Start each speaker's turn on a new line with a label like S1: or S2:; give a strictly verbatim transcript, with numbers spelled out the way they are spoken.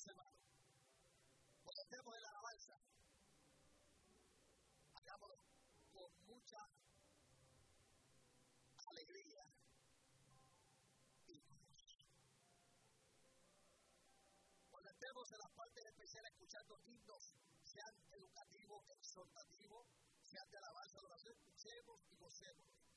S1: cabeza, hermano. Cuando estemos en la alabanza, hagámoslo con mucha alegría y gozo. Cuando estemos en las partes especiales escuchando himnos, sean educativos, exhortativos, sean de alabanza, de oración, escuchemos y gocemos.